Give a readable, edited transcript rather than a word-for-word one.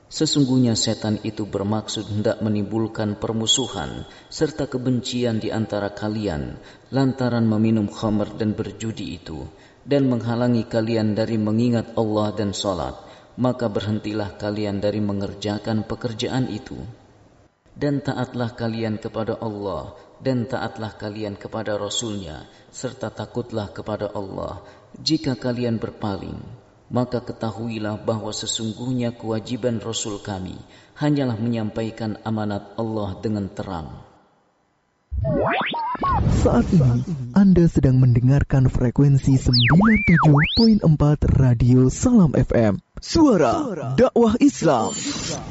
Sesungguhnya setan itu bermaksud hendak menimbulkan permusuhan serta kebencian di antara kalian lantaran meminum khamr dan berjudi itu, dan menghalangi kalian dari mengingat Allah dan salat. Maka berhentilah kalian dari mengerjakan pekerjaan itu, dan taatlah kalian kepada Allah dan taatlah kalian kepada Rasul-Nya, serta takutlah kepada Allah. Jika kalian berpaling, maka ketahuilah bahwa sesungguhnya kewajiban Rasul kami hanyalah menyampaikan amanat Allah dengan terang. Saat ini Anda sedang mendengarkan frekuensi 97.4 Radio Salam FM, suara dakwah Islam.